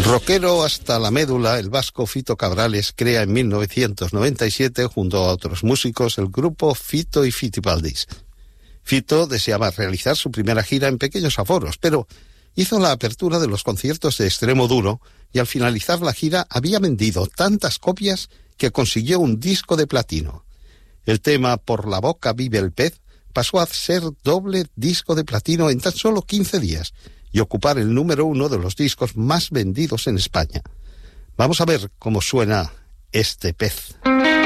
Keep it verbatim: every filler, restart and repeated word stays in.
Rockero hasta la médula, el vasco Fito Cabrales crea en mil novecientos noventa y siete, junto a otros músicos, el grupo Fito y Fitipaldis. Fito deseaba realizar su primera gira en pequeños aforos, pero hizo la apertura de los conciertos de Extremo Duro y al finalizar la gira había vendido tantas copias que consiguió un disco de platino. El tema Por la boca vive el pez pasó a ser doble disco de platino en tan solo quince días y ocupar el número uno de los discos más vendidos en España. Vamos a ver cómo suena este pez.